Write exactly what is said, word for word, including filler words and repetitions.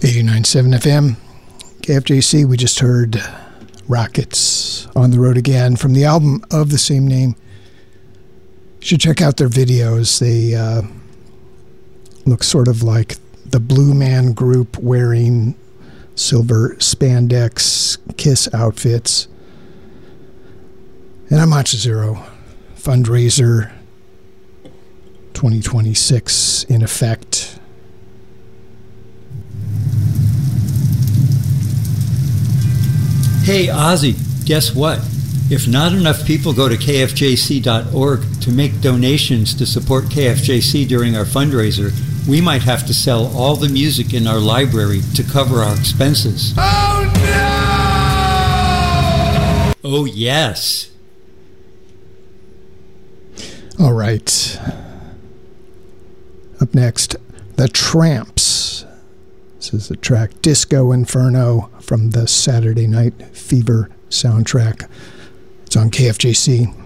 eighty-nine point seven F M, K F J C. We just heard Rockets on the Road Again from the album of the same name. You should check out their videos. They uh, look sort of like the Blue Man Group wearing silver spandex Kiss outfits. And I'm Matcha Zero. Fundraiser twenty twenty-six in effect. Hey, Ozzy, guess what? If not enough people go to K F J C dot org to make donations to support K F J C during our fundraiser, we might have to sell all the music in our library to cover our expenses. Oh, no! Oh, yes. All right. Up next, The Tramps. This is the track Disco Inferno from the Saturday Night Fever soundtrack. It's on K F J C.